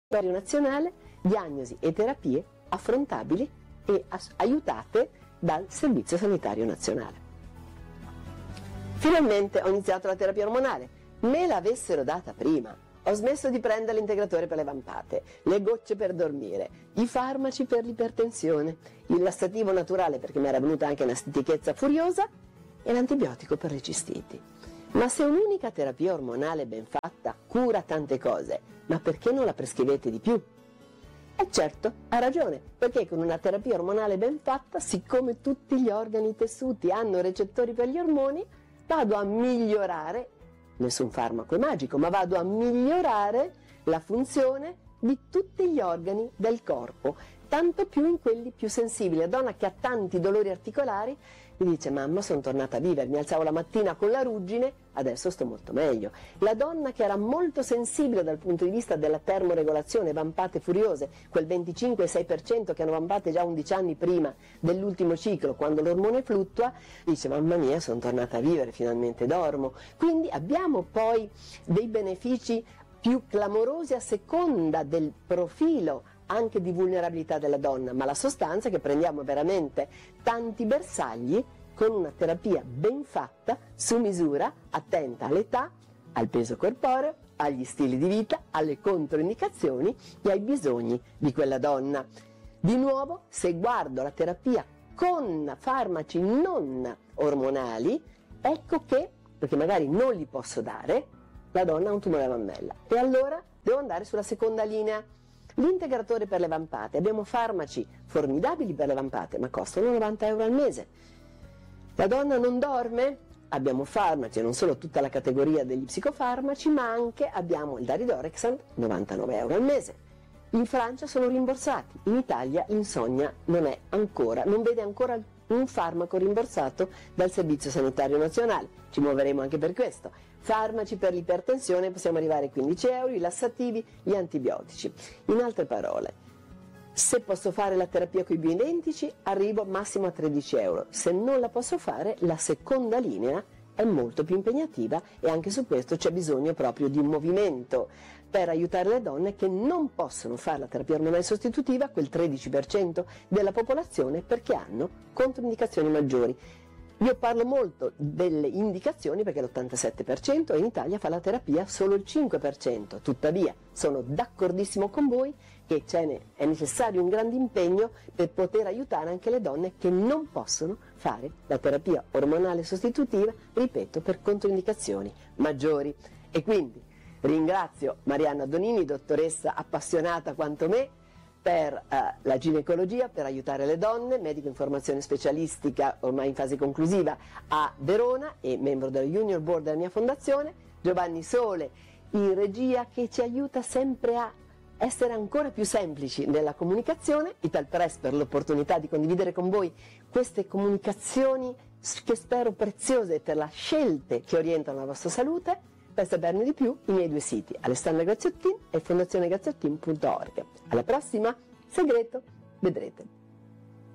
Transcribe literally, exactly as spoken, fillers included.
Sanitario Nazionale, diagnosi e terapie affrontabili e aiutate dal Servizio Sanitario Nazionale. Finalmente ho iniziato la terapia ormonale, me l'avessero data prima. Ho smesso di prendere l'integratore per le vampate, le gocce per dormire, i farmaci per l'ipertensione, il lassativo naturale perché mi era venuta anche una stitichezza furiosa e l'antibiotico per le cistiti. Ma se un'unica terapia ormonale ben fatta cura tante cose, ma perché non la prescrivete di più? E certo, ha ragione, perché con una terapia ormonale ben fatta, siccome tutti gli organi e i tessuti hanno recettori per gli ormoni, vado a migliorare, nessun farmaco è magico, ma vado a migliorare la funzione di tutti gli organi del corpo, tanto più in quelli più sensibili. La donna che ha tanti dolori articolari mi dice: mamma, sono tornata a vivere, mi alzavo la mattina con la ruggine, adesso sto molto meglio. La donna che era molto sensibile dal punto di vista della termoregolazione, vampate furiose, quel venticinque sei per cento che hanno vampate già undici anni prima dell'ultimo ciclo, quando l'ormone fluttua, dice: mamma mia, sono tornata a vivere, finalmente dormo. Quindi abbiamo poi dei benefici più clamorosi a seconda del profilo anche di vulnerabilità della donna, ma la sostanza è che prendiamo veramente tanti bersagli con una terapia ben fatta, su misura, attenta all'età, al peso corporeo, agli stili di vita, alle controindicazioni e ai bisogni di quella donna. Di nuovo, se guardo la terapia con farmaci non ormonali, ecco che, perché magari non li posso dare, la donna ha un tumore alla mammella e allora devo andare sulla seconda linea. L'integratore per le vampate, abbiamo farmaci formidabili per le vampate, ma costano novanta euro al mese. La donna non dorme? Abbiamo farmaci, non solo tutta la categoria degli psicofarmaci, ma anche abbiamo il daridorexant, novantanove euro al mese. In Francia sono rimborsati, in Italia l'insonnia non è ancora, non vede ancora un farmaco rimborsato dal Servizio Sanitario Nazionale. Ci muoveremo anche per questo. Farmaci per l'ipertensione, possiamo arrivare a quindici euro, i lassativi, gli antibiotici. In altre parole, se posso fare la terapia con i bioidentici, arrivo massimo a tredici euro. Se non la posso fare, la seconda linea è molto più impegnativa e anche su questo c'è bisogno proprio di un movimento per aiutare le donne che non possono fare la terapia ormonale sostitutiva, quel tredici per cento della popolazione, perché hanno controindicazioni maggiori. Io parlo molto delle indicazioni perché l'ottantasette per cento e in Italia fa la terapia solo il cinque per cento, tuttavia sono d'accordissimo con voi che ce ne è necessario un grande impegno per poter aiutare anche le donne che non possono fare la terapia ormonale sostitutiva, ripeto, per controindicazioni maggiori. E quindi ringrazio Marianna Donini, dottoressa appassionata quanto me, per uh, la ginecologia, per aiutare le donne, medico in formazione specialistica ormai in fase conclusiva a Verona e membro del Junior Board della mia fondazione, Giovanni Sole in regia che ci aiuta sempre a essere ancora più semplici nella comunicazione, Italpress per l'opportunità di condividere con voi queste comunicazioni che spero preziose per le scelte che orientano la vostra salute. Per saperne di più, i miei due siti, Alessandra Graziotin e fondazione graziotin punto org. Alla prossima, segreto, vedrete.